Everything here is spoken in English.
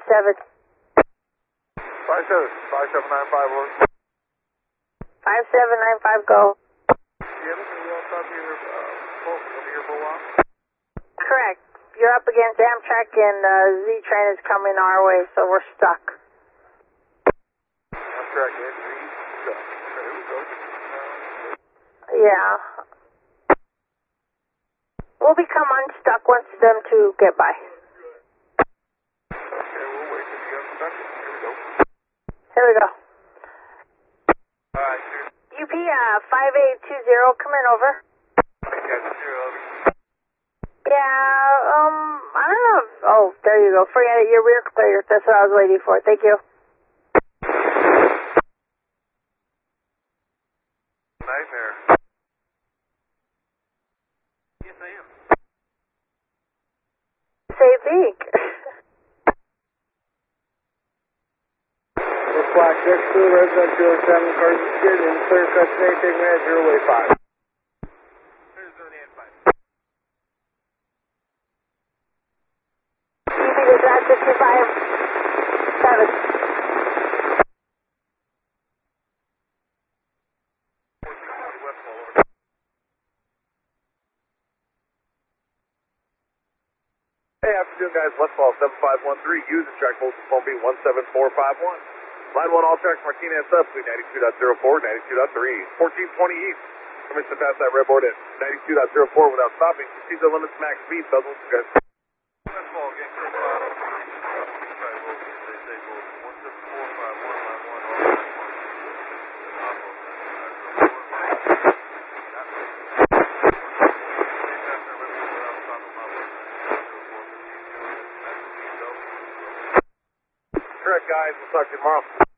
57. 5795, 5795, go. Yeah, looking to walk up here, for a while. Correct. You're up against Amtrak and Z-Train is coming our way, so we're stuck. Amtrak and Z, stuck. Okay, here we go. Yeah. We'll become unstuck once them two get by. Okay, we'll wait till you get unstuck. Here we go. Here we go. Alright, cheers. UP 5820, coming over. Okay, zero. Yeah, I don't know. Oh, there you go. Forget it. Your rear clear. That's what I was waiting for. Thank you. Nightmare. Yes, I am. Say think. This black X2, resident 207, Carson Skid, in clear cut today, taking me at 085. Drive 55, 7. Hey, afternoon guys, Westfall 7513, using track voltage phone B 17451. Line 1 all tracks Martinez up between 92.04, 92.3, 1420 east. Coming to pass that red board at 92.04 without stopping. Proceed to limits max speed, doesn't guys. Westfall, getting clear bottom. Correct, guys. We'll talk to you tomorrow.